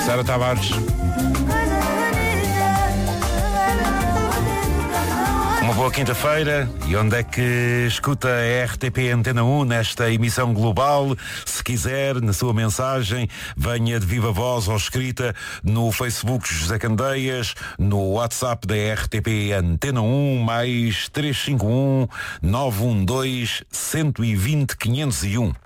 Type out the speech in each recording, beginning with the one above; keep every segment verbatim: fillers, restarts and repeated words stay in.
Sara Tavares. Uma boa quinta-feira. E onde é que escuta a R T P Antena um nesta emissão global? Se quiser, na sua mensagem, venha de viva voz ou escrita no Facebook José Candeias, no WhatsApp da R T P Antena um, mais três cinco um, nove um dois, um dois zero, cinco zero um.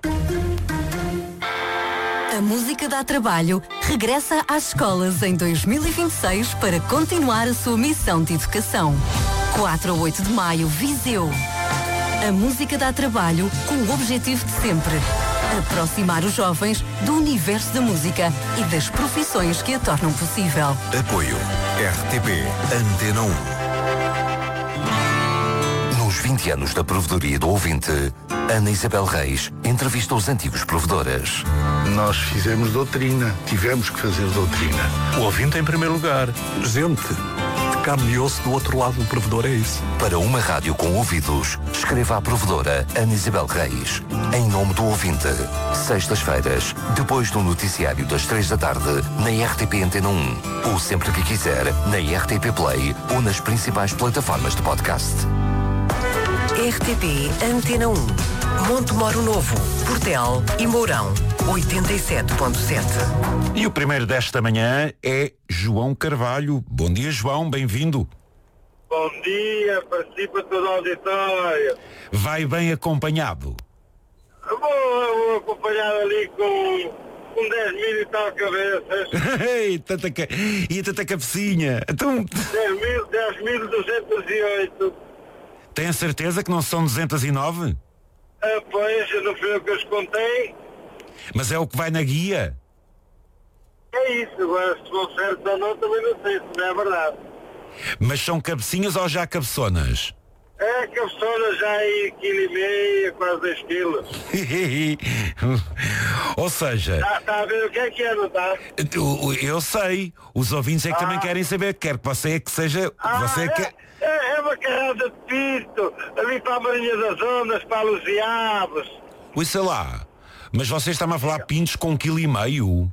A música dá trabalho regressa às escolas em dois mil e vinte e seis para continuar a sua missão de educação. quatro a oito de maio, Viseu. A música dá trabalho com o objetivo de sempre: aproximar os jovens do universo da música e das profissões que a tornam possível. Apoio R T P Antena um. Nos vinte anos da Provedoria do Ouvinte, Ana Isabel Reis entrevista os antigos provedores. Nós fizemos doutrina, tivemos que fazer doutrina. O ouvinte em primeiro lugar. Gente, de carne e osso do outro lado do provedor, é isso. Para uma rádio com ouvidos, escreva à provedora Ana Isabel Reis. Em nome do ouvinte. Sextas-feiras, depois do noticiário das três da tarde, na R T P Antena um. Ou sempre que quiser, na R T P Play ou nas principais plataformas de podcast. R T P Antena um. Monte Moro Novo, Portel e Mourão, oitenta e sete ponto sete. E o primeiro desta manhã é João Carvalho. Bom dia, João, bem-vindo. Bom dia, participa todo o auditório. Vai bem acompanhado? Vou, vou acompanhar ali com, com dez mil e tal cabeças. Ei, tanta ca... E tanta cabecinha. Então... dez mil duzentos e oito. Tem a certeza que não são duzentos e nove? Ah, pois, não foi o que eu os contei. Mas é o que vai na guia? É isso, agora se for certo ou não, também não sei, se não é verdade. Mas são cabecinhas ou já cabeçonas? É, cabeçona já aí, quilo e meio, quase dois quilos. Ou seja... Está tá a ver o que é que é, não está? Eu, eu sei, os ouvintes é que ah. também querem saber, quer que você é que seja... Ah, você é, que... é, é uma carrada de pinto, ali para a Marinha das Ondas, para a Luz e Aves. Ui, sei lá, mas você está-me a falar pintos com um quilo e meio?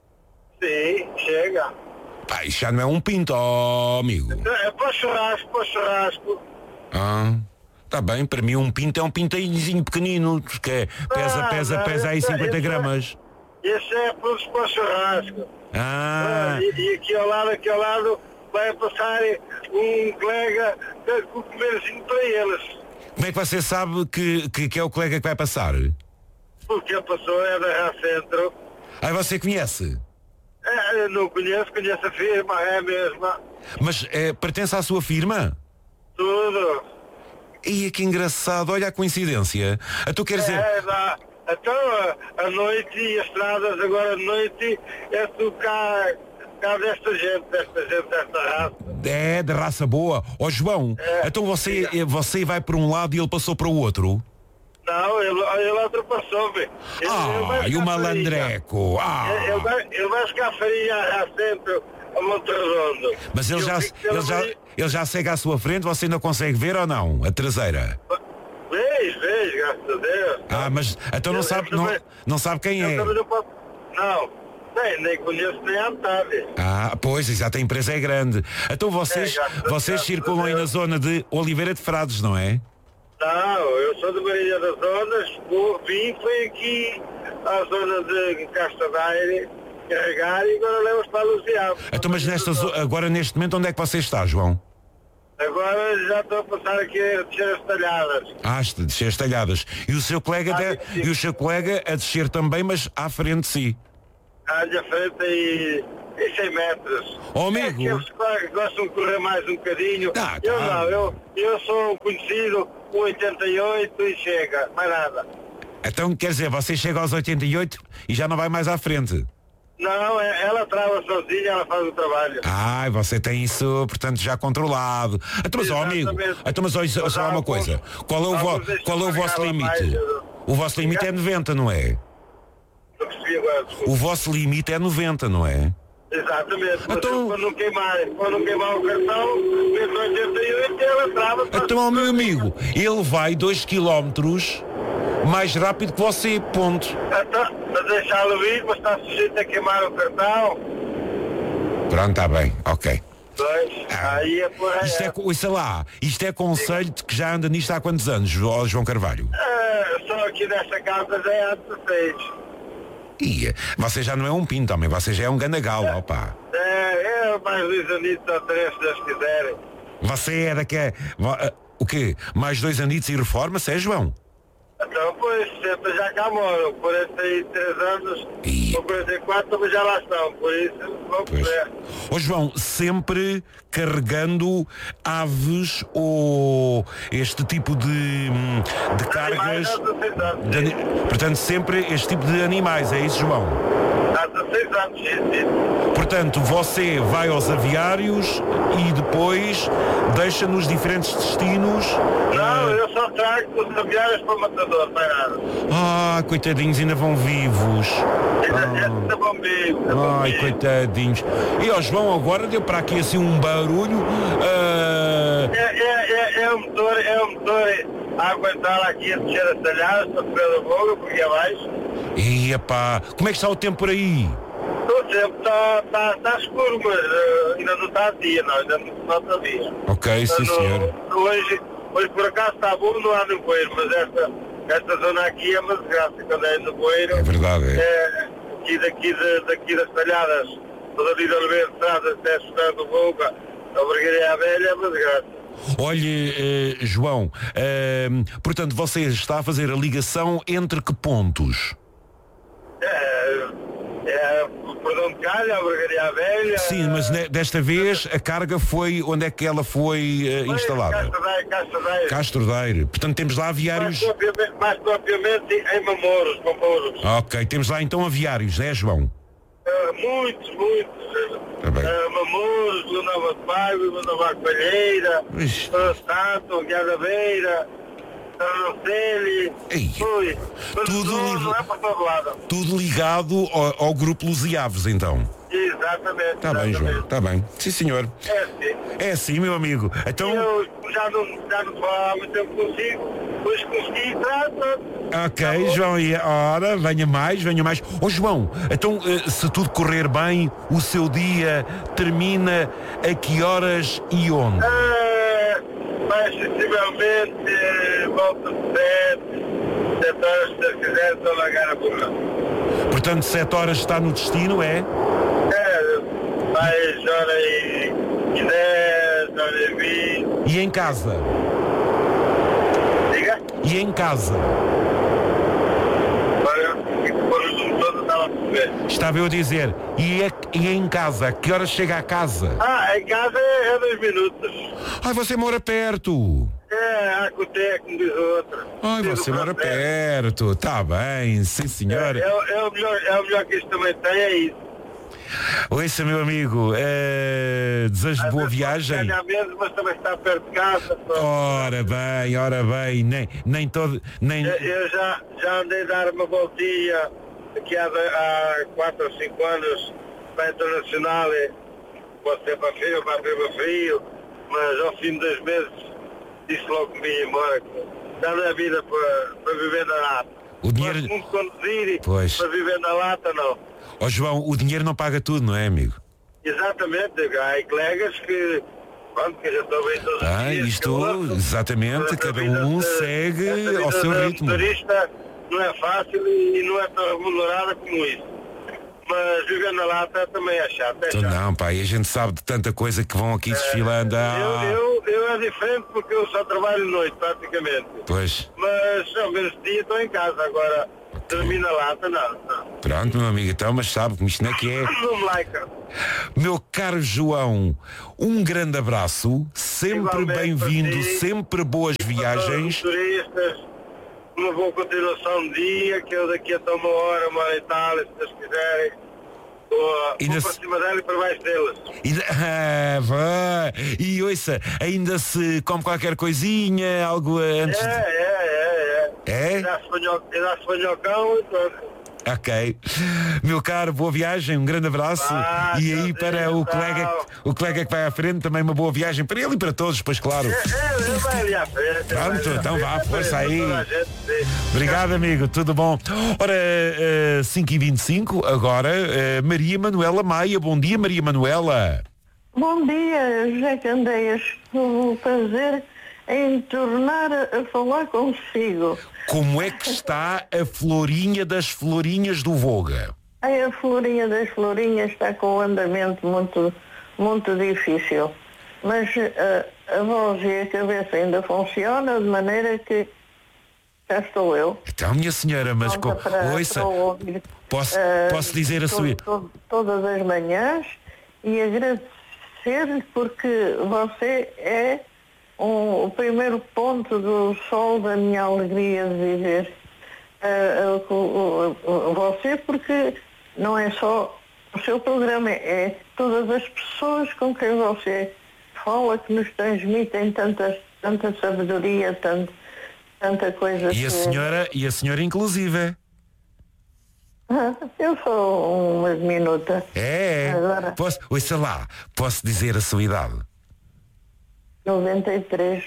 Sim, chega. Pá, isso já não é um pinto, oh, amigo. É para o churrasco, para o churrasco. Ah, está bem, para mim um pinto é um pintainhozinho pequenino, que é, pesa, ah, pesa, não, pesa aí esse, cinquenta esse gramas. É, esse é para o churrasco. Ah. ah e, e aqui ao lado, aqui ao lado, vai passar um colega com o comerzinho para eles. Como é que você sabe que, que, que é o colega que vai passar? Porque a pessoa é da Rádio Centro. Ah, você conhece? É, eu não conheço, conheço a firma, é a mesma. Mas é, pertence à sua firma? Tudo. Ia, que engraçado, olha a coincidência. A tu quer dizer... É, dá. Então, a, a noite e as estradas agora de noite é tudo cá, cá desta gente, desta gente, desta raça. É, de raça boa. Ó, João, é, então você, você vai para um lado e ele passou para o outro? Não, ele, ele ultrapassou-me. Ah, e o malandreco. Ah. Ele, ele, vai, ele vai ficar farinha a sempre a Monte Redondo. Mas ele já, ele, já, ele já segue à sua frente, você ainda consegue ver ou não? A traseira? Vejo, vejo, graças a Deus. Ah, mas então não, eu, sabe, eu não, também, não sabe quem é? Não, posso, não, nem, nem conheço nem a metade. Ah, pois, exato, a empresa é grande. Então vocês, é, vocês circulam aí na zona de Oliveira de Frades, não é? Não, eu sou de Marinha das Ondas, vim, foi aqui à zona de Casta Daire, carregar e agora levo para a Luziado. Então, mas nesta, agora neste momento onde é que você está, João? Agora já estou a passar aqui a descer as talhadas. Ah, descer as talhadas. E o seu colega, ah, de, e o seu colega a descer também, mas à frente de si? À minha frente e, e cem metros. Oh, amigo! É que eles gostam de correr mais um bocadinho. Ah, eu tá. não, eu, eu sou um conhecido com oitenta e oito e chega, mais nada. Então, quer dizer, você chega aos oitenta e oito e já não vai mais à frente? Não, ela trava sozinha, ela faz o trabalho. Ah, você tem isso, portanto, já controlado. Então, mas, ó, amigo, então, mas olha só uma coisa. Qual é o, vo, qual é o vosso limite? O vosso limite é noventa, não é? Não percebi agora. O vosso limite é noventa, não é? Exatamente. Então, quando não queimar, quando não queimar o cartão, mesmo oitenta e oito, ela trava. Então, ó, meu amigo, ele vai dois quilómetros mais rápido que você, ponto. Então, mas deixá-lo vir, mas está sujeito a queimar o cartão. Pronto, está bem, ok. Pois, Ah, aí é por aí. Isto é, ouça lá, isto é conselho de que já anda nisto há quantos anos, ó João Carvalho? É, só aqui nesta casa já é há dezesseis. Ia, você já não é um pinto, homem, você já é um gandagalo, opa. É, é mais dois anitos ou três, se Deus quiserem. Você é daqui a... O quê? Mais dois anitos e reforma-se, é, João? Então, pois, sempre já cá moram, quarenta e três anos, Ih. ou quarenta e quatro, mas já lá estão, por isso, vamos Pois. ver. Ó João, sempre carregando aves ou este tipo de, hum, de cargas... Há dezesseis anos, de ani- Portanto, sempre este tipo de animais, é isso, João? há dezesseis anos, sim, sim. Portanto, você vai aos aviários e depois deixa nos diferentes destinos... Não, eh, eu só trago os aviários para o matador, não é nada. Ah, coitadinhos, ainda vão vivos. Ainda é muito bom mesmo, é bom Ai, mesmo. coitadinhos. E ó João, agora deu para aqui assim um barulho. ah, É, é, é, é o motor, é o motor a aguentar aqui a descer as talhadas para subir a boga, porque é baixo. E epá, como é que está o tempo por aí? O tempo está tá, tá escuro, mas eh, ainda não está dia, não, ainda não se nota dia. Ok, sim Mas no- senhor. Hoje, hoje por acaso está bom, não há nevoeiro, mas esta, esta zona aqui é uma desgraça, quando é nevoeiro. É verdade, é. É, aqui, daqui, de, daqui das talhadas, toda a vida de Estrada até chegando o Boca, a Bregueira à Velha é uma desgraça. Olhe, eh, João, eh, portanto, você está a fazer a ligação entre que pontos? É, é Perdão de Calha, a Bregueira à Velha. Sim, mas ne- desta vez a carga foi, onde é que ela foi eh, instalada? Castadeiro, Castadeiro. Castro Daire. Portanto, temos lá Mais aviários. propriamente, mais propriamente em Mamoros, Mamoros. Ok, temos lá então aviários, é, João? Uh, muitos, muitos. Tá bem. Uh, Mamoros, Vila Nova de Paiva, Vila Nova de Palheira, Ixi. Santo, Guiada Beira, Arnoceli. Ei, Ui, mas tudo tudo livre. não é para todo lado. Tudo ligado ao, ao grupo Lusiaves, então. Exatamente. Está bem, João, exatamente. está bem. Sim, senhor. É assim. É assim, meu amigo. Então, Eu já não, já não vou há muito tempo consigo, pois consegui entrar, pronto. ok, João, e ora, venha mais, venha mais. Ó João, então, eh, se tudo correr bem, o seu dia termina a que horas e onde? É, mais sensivelmente, eh, volta de sete, sete horas, se Deus quiser, estou a largar a boca. Portanto, sete horas está no destino, é? É, mais hora e e dez, hora e vinte. E em casa? Diga? E em casa? Olha, por o zoom todo estava a perceber. Estava eu a dizer, e, é, e em casa? Que horas chega a casa? Ah, em casa é, é dois minutos. Ai, você mora perto. É, há coté, como diz o outro. Ai, Diz o você mora francês. perto. Está bem, sim senhor. É, é, o melhor, é o melhor que isto também tem, é isso. Ouça, meu amigo, eh, desejo de Às boa vezes pode viagem. ganhar menos, mas também está perto de casa. pronto. Ora bem, ora bem, nem, nem todo, nem... Eu, eu já, já andei a dar uma voltinha aqui há, há quatro ou cinco anos para a Internacional, e pode ser para frio, para para frio, mas ao fim de dois meses disse logo que me ia embora. Já não é vida para, para viver na lata. O dinheiro- Gosto muito de conduzir e Pois. para viver na lata não. Ó João, o dinheiro não paga tudo, não é, amigo? Exatamente, há colegas que, pronto, que já estão bem todos os Ah, dias. isto, que outro. exatamente, Essa cada vida um de- segue essa vida ao seu de ritmo. motorista não é fácil e não é tão remunerada como isso. Mas viver na lata também é chato, é Então, chato. não, pá, e a gente sabe de tanta coisa que vão aqui desfilando. Ah, Eu, eu, eu é diferente porque eu só trabalho de noite praticamente. Pois, Mas ao menos dia estou em casa, agora termina a lata, não, não. pronto, meu amigo, então, mas sabe como isto não é que é. Não me like. Meu caro João, um grande abraço, sempre Igualmente bem-vindo, para ti. sempre boas viagens. Para todos os turistas, uma boa continuação de dia, que eu daqui até uma hora, uma hora e tal, se Deus quiserem, vou, Ainda vou para se- cima dela e para baixo deles. E, ah, vá. E ouça, ainda se come qualquer coisinha, algo antes É, de... é, é, é. É? Dá-se panho- dá-se panhocão e pronto. Ok. Meu caro, boa viagem, um grande abraço. Ah, e aí tchauzinho, para o tchau. colega, o colega que vai à frente, também uma boa viagem para ele e para todos, pois claro. É, é, ele vai ali à frente. ele vai ali Pronto, à então frente, vá, é para força toda aí. a gente, sim. si. Obrigado, amigo, tudo bom? Ora, uh, cinco e vinte e cinco, agora, uh, Maria Manuela Maia. Bom dia, Maria Manuela. Bom dia, José Candeias. O prazer em tornar a falar consigo. Como é que está a florinha das florinhas do Voga? Ai, a florinha das florinhas está com um andamento muito, muito difícil. Mas uh, a voz e a cabeça ainda funcionam de maneira que cá estou eu. Então, minha senhora, mas co... para, ouça, para ouvir, posso, uh, posso dizer a sua... to, to, todas as manhãs e agradecer-lhe porque você é um, o primeiro ponto do sol da minha alegria de viver. Uh, uh, uh, uh, você porque não é só o seu programa, é todas as pessoas com quem você fala que nos transmitem tanta, tanta sabedoria, tanto, tanta coisa. E a que... senhora, e a senhora inclusive? Ah, eu sou uma diminuta. É, Agora... posso, ouça lá, posso dizer a sua idade? noventa e três.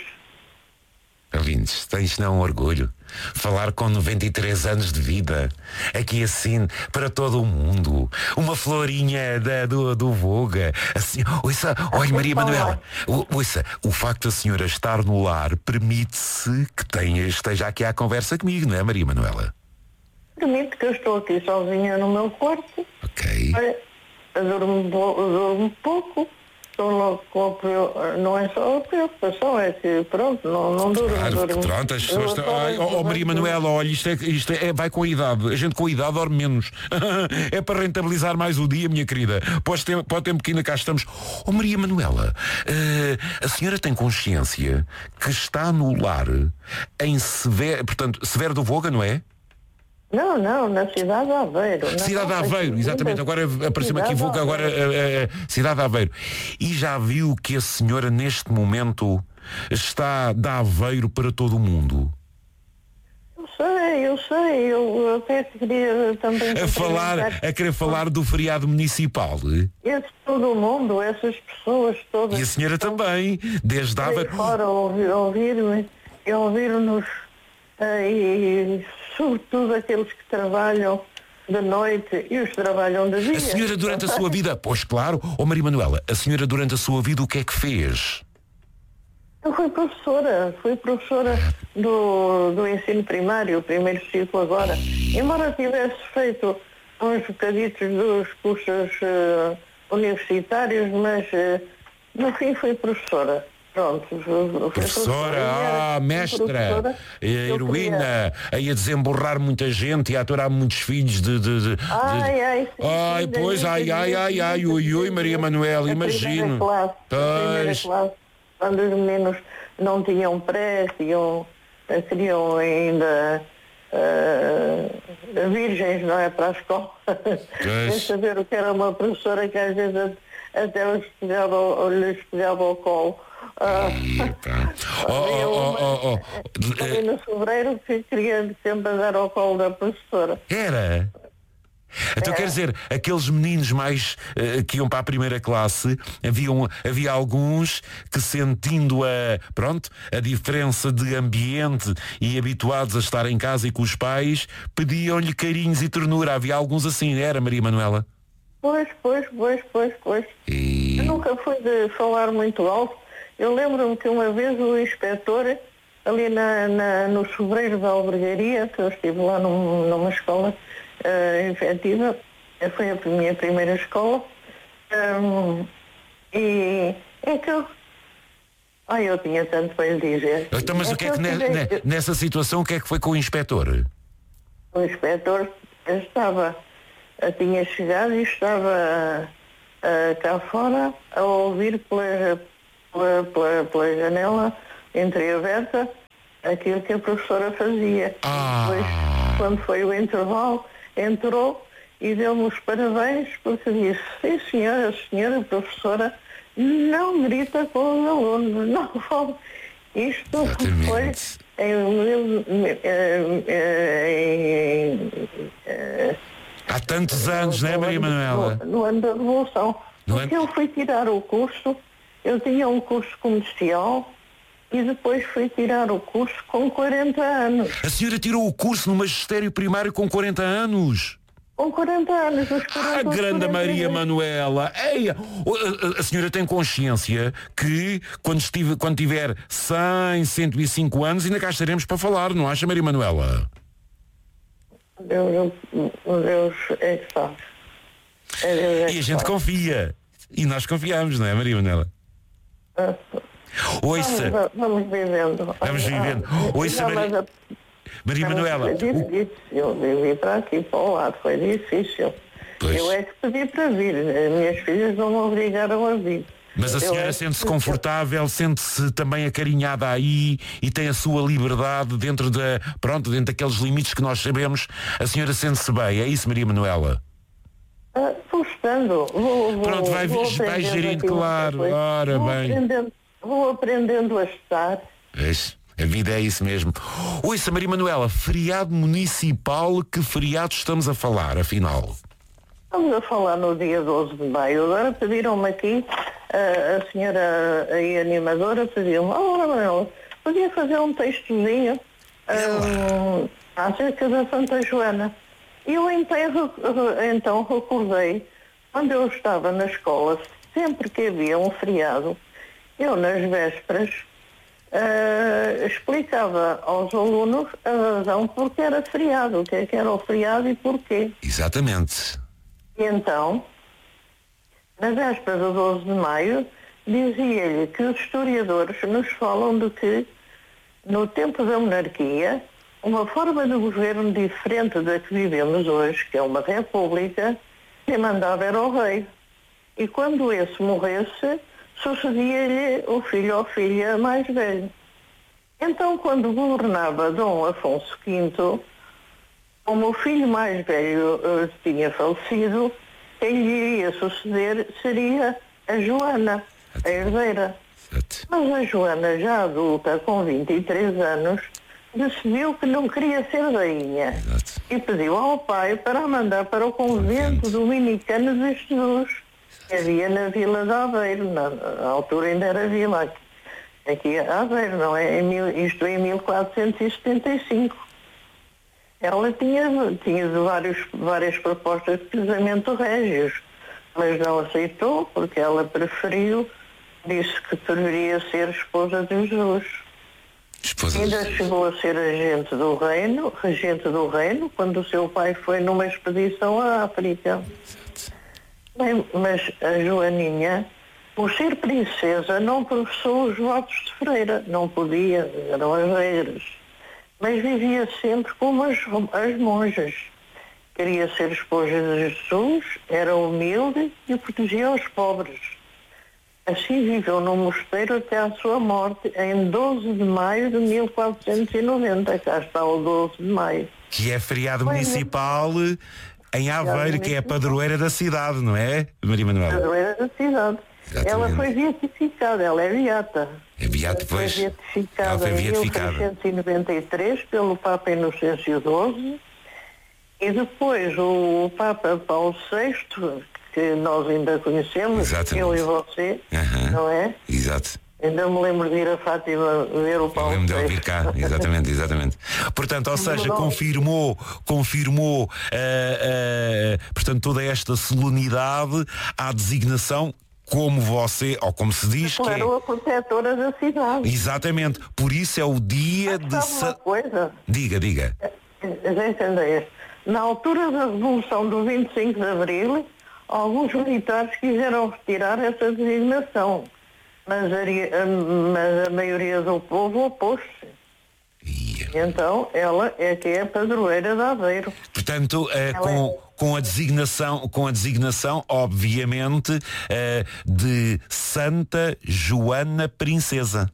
Ouvintes, tens não um orgulho falar com noventa e três anos de vida aqui assim para todo o mundo, uma florinha da, do, do Voga assim, ouça, olha Maria Manuela, ouça, o facto da senhora estar no lar permite-se que tenha, esteja aqui à conversa comigo, não é, Maria Manuela? Permite que eu estou aqui sozinha no meu quarto. Ok. Eu durmo, eu durmo pouco. Estou logo com a preocupação, não é só a preocupação, é que pronto, não, não durmo. Claro, durmo. pronto, as pessoas estão... Ai, oh, oh, Maria Manuela, olha, isto, é, isto é, vai com a idade, a gente com a idade dorme menos. É para rentabilizar mais o dia, minha querida. Pode ter, pode ter um pequeno, cá estamos. Oh, Maria Manuela, uh, a senhora tem consciência que está no lar em Severo, portanto, Severo do Voga, não é? Não, não, na cidade de Aveiro. Cidade de Aveiro, exatamente. Agora apareceu-me aqui Voga, agora uh, uh, Cidade de Aveiro. E já viu que a senhora neste momento está de Aveiro para todo o mundo? Eu sei, eu sei. Eu até queria também... A falar, a querer falar do feriado municipal. Esse todo o mundo, essas pessoas todas... E a senhora também, desde Aveiro... Fora ouvir-me, e ouvir-nos... Uh, e sobretudo aqueles que trabalham de noite e os que trabalham de dia. A senhora durante a sua vida, pois claro, ó oh Maria Manuela, a senhora durante a sua vida o que é que fez? Eu fui professora, fui professora do, do ensino primário, o primeiro ciclo agora. Embora tivesse feito uns bocaditos dos cursos uh, universitários, mas uh, no fim fui professora. Pronto, professora, professora, ah, mestra, heroína, aí a desemborrar muita gente e a aturar muitos filhos de... de, de ai, ai, sim, ai, sim, pois, ai, ai, ai, ai, ui, ui, Maria Manuela, imagino. Classe, pois. Classe, quando os meninos não tinham pré, tinham, queriam ainda uh, virgens, não é, para a escola. Sem saber o que era uma professora que às vezes até lhes pegava, lhes pegava ao colo. Uh, oh, oh, oh, oh. Ali no fevereiro que queria sempre andar ao colo da professora. Era? Então é. Quer dizer, aqueles meninos mais uh, que iam para a primeira classe, haviam, havia alguns que sentindo a, pronto, a diferença de ambiente e habituados a estar em casa e com os pais, pediam-lhe carinhos e ternura. Havia alguns assim, era, Maria Manuela? Pois, pois, pois, pois, pois. E... Eu nunca fui de falar muito alto. Eu lembro-me que uma vez o inspetor, ali na, na, no Sobreiro da Albergaria, que eu estive lá num, numa escola uh, efetiva, foi a minha primeira escola, um, e é que eu... Ai, eu tinha tanto para lhe dizer. Então, mas é o que é que, ne, ne, nessa situação, o que é que foi com o inspetor? O inspetor estava, tinha chegado e estava uh, cá fora a ouvir pela... Pela, pela, pela janela entreaberta aquilo que a professora fazia. Ah. Depois, quando foi o intervalo, entrou e deu-me os parabéns porque disse: sim senhora, a senhora professora não grita com os alunos, não fala. Isto Exatamente. Foi em, em, em, há tantos anos, não é, Maria Manuela? No, no ano da Revolução. No Porque ano... eu fui tirar o curso. Eu tinha um curso comercial e depois fui tirar o curso com quarenta anos. A senhora tirou o curso no magistério primário com quarenta anos? Com quarenta anos, os quarenta, Ah, grande quarenta Maria anos. Manuela. Ei, a, a, a senhora tem consciência que quando, estive, quando tiver cem, cento e cinco anos ainda cá estaremos para falar, não acha, Maria Manuela? Deus, Deus é que sabe. É Deus é E a que gente sabe. confia. E nós confiamos, não é, Maria Manuela? Ah, Ouça, Vamos, vamos vivendo. Vamos vivendo. Ah, Ouça, não, Maria- mas a- Maria mas Manuela. Foi o- difícil, eu vir para aqui, para o lado, foi difícil. Pois. Eu é que pedi para vir, as minhas filhas não me obrigaram a vir. Mas a Eu senhora é que sente-se pedi. confortável, sente-se também acarinhada aí e tem a sua liberdade dentro da, pronto, dentro daqueles limites que nós sabemos. A senhora sente-se bem, é isso, Maria Manuela? Ah, Vou estando, vou, vou, Pronto, vai- vou vai aprendendo gerindo, aquilo que claro, foi. ora vou bem. Aprendendo, vou aprendendo a estar. Pois, a vida é isso mesmo. Ouça, Maria Manuela, feriado municipal, que feriado estamos a falar, afinal? Estamos a falar no dia doze de maio. Agora pediram-me aqui, a, a senhora aí animadora pediu-me, oh, Manuela, podia fazer um textozinho um, acerca da Santa Joana. E eu então, então recordei, quando eu estava na escola, sempre que havia um feriado, eu nas vésperas uh, explicava aos alunos a razão porque era feriado, o que é que era o feriado e porquê. Exatamente. E então, na véspera do doze de maio, dizia-lhe que os historiadores nos falam de que, no tempo da monarquia, uma forma de governo diferente da que vivemos hoje, que é uma república, quem mandava era o rei. E quando esse morresse, sucedia-lhe o filho ou filha mais velho. Então, quando governava Dom Afonso quinto, como o filho mais velho uh, tinha falecido, quem lhe iria suceder seria a Joana, a herdeira. Exato. Mas a Joana, já adulta, com vinte e três anos, decidiu que não queria ser rainha Exato. e pediu ao pai para a mandar para o convento dominicano de Jesus, que havia na Vila de Aveiro, na, na altura ainda era Vila, aqui, aqui é Aveiro, não é? Em mil, isto em mil quatrocentos e setenta e cinco. Ela tinha, tinha de vários, várias propostas de casamento régios, mas não aceitou porque ela preferiu, disse que preferia ser esposa de Jesus. Esposa Ainda de- chegou a ser agente do reino, regente do reino, quando o seu pai foi numa expedição à África. Bem, mas a Joaninha, por ser princesa, não professou os votos de freira, não podia, eram as regras. Mas vivia sempre como as, as monjas. Queria ser esposa de Jesus, era humilde e protegia os pobres. Assim viveu no mosteiro até à sua morte, em doze de maio de mil quatrocentos e noventa. Cá está o doze de maio. Que é feriado Pois é. municipal em Aveiro, que é a padroeira da cidade, não é, Maria Manuela? Padroeira da cidade. Exatamente. Ela foi beatificada, ela é beata. É beata, Foi pois. Ela beatificada foi em mil beatificada. trezentos e noventa e três pelo Papa Inocêncio doze e depois o Papa Paulo sexto, que nós ainda conhecemos, Exatamente. eu e você, Aham. não é? Exato. Ainda me lembro de ir a Fátima ver o Eu Paulo lembro de ouvir sexto. cá, exatamente, exatamente. Portanto, ou seja, Não. confirmou, confirmou, ah, ah, portanto, toda esta solenidade à designação, como você, ou como se diz, que Claro, é. a protetora da cidade. Exatamente, por isso é o dia de. Sabe uma Sa... coisa? Diga, diga. Já entendeste? Na altura da Revolução do vinte e cinco de Abril, alguns militares quiseram retirar essa designação, mas a, mas a maioria do povo opôs-se. Ia. Então, ela é que é a padroeira de Aveiro. Portanto, eh, com, com a designação, com a designação, obviamente, eh, de Santa Joana Princesa.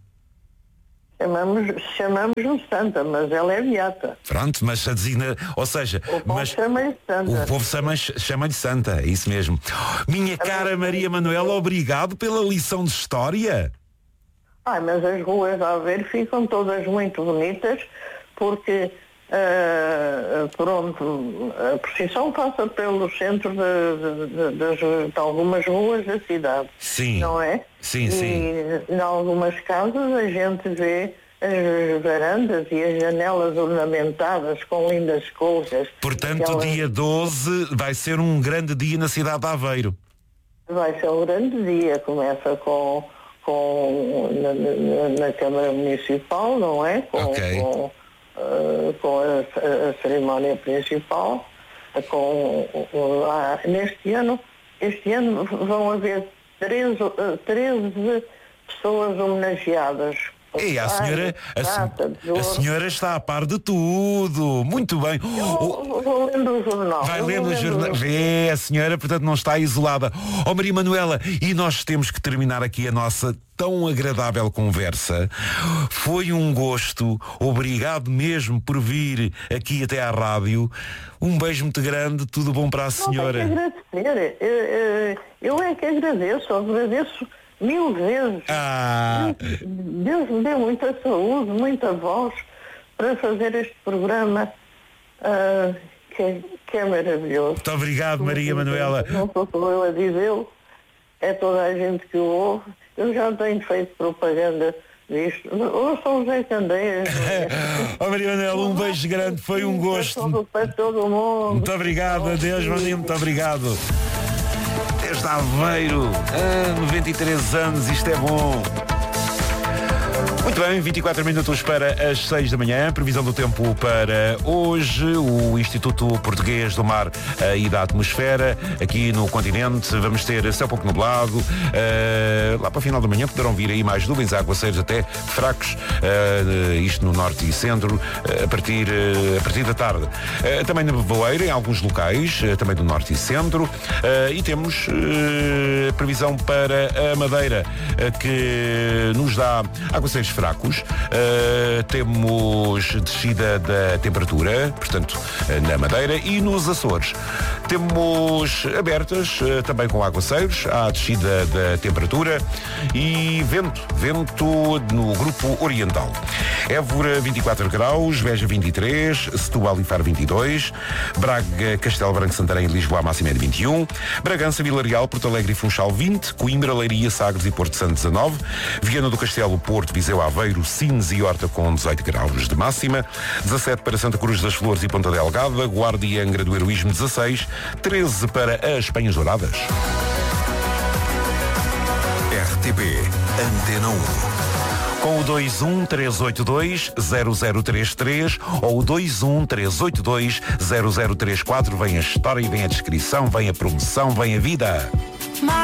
Chamamos, chamamos-no Santa, mas ela é beata. Pronto, mas a designa, ou seja, O povo mas chama-lhe Santa. o povo chama- chama-lhe Santa, é isso mesmo. Minha cara Maria Manuela, obrigado pela lição de história. Ai, mas as ruas de Aveiro ficam todas muito bonitas, porque Uh, pronto, a procissão passa pelo centro de, de, de, de, de algumas ruas da cidade. Sim. Não é? Sim, e sim. Em algumas casas a gente vê as varandas e as janelas ornamentadas com lindas coisas. Portanto, Aquela... dia doze vai ser um grande dia na cidade de Aveiro. Vai ser um grande dia, começa com, com na, na, na Câmara Municipal, não é? Com, Ok. com, uh, com a, a cerimónia principal. Com, uh, ah, neste ano, este ano vão haver treze, uh, treze pessoas homenageadas. E a senhora, a, se- a senhora está a par de tudo. Muito bem. Eu vou lendo o jornal. Vai Eu lendo vou o jornal. Vê, a senhora, portanto, não está isolada. Ó Maria Manuela, e nós temos que terminar aqui a nossa tão agradável conversa. Foi um gosto. Obrigado mesmo por vir aqui até à rádio. Um beijo muito grande. Tudo bom para a senhora. Não tem que agradecer. Eu, eu, eu é que agradeço. Agradeço mil vezes. Ah. Deus me deu muita saúde, muita voz para fazer este programa uh, que, é, que é maravilhoso. Muito obrigado, Maria Manuela. Não sou só eu a dizê-lo, é toda a gente que o ouve. Eu já tenho feito propaganda disto. Ou sou o Zé Candeias. Ó Maria Manuela, um beijo grande, foi um gosto. Para todo, para todo mundo. Muito obrigado, adeus, Maria, muito obrigado. Desde Aveiro, ah, noventa e três anos, isto é bom. Muito bem, vinte e quatro minutos para as seis da manhã. Previsão do tempo para hoje. O Instituto Português do Mar uh, e da Atmosfera. Aqui no continente vamos ter céu pouco nublado. Uh, lá para o final da manhã poderão vir aí mais nuvens, aguaceiros até fracos. Uh, isto no norte e centro, uh, a, partir, uh, a partir da tarde. Uh, também na nevoeiro em alguns locais, uh, também do norte e centro. Uh, e temos uh, previsão para a Madeira, uh, que nos dá aguaceiros fracos. Uh, temos descida da temperatura, portanto, uh, na Madeira, e nos Açores. Temos abertas, uh, também com aguaceiros, há descida da temperatura e vento, vento no grupo oriental. Évora vinte e quatro graus, Beja vinte e três, Setúbal e Faro vinte e dois, Braga, Castelo Branco, Santarém e Lisboa a máxima é de vinte e um, Bragança, Vila Real, Porto Alegre e Funchal vinte, Coimbra, Leiria, Sagres e Porto Santo dezanove, Viana do Castelo, Porto, Viseu, Aveiro, Sines e Horta com dezoito graus de máxima, dezassete para Santa Cruz das Flores e Ponta Delgada, Guarda e Angra do Heroísmo dezasseis, treze para as Penhas Douradas. R T P Antena um. Com o dois um três oito dois zero zero três três ou o dois um três oito dois zero zero três quatro, vem a história e vem a descrição, vem a promoção, vem a vida.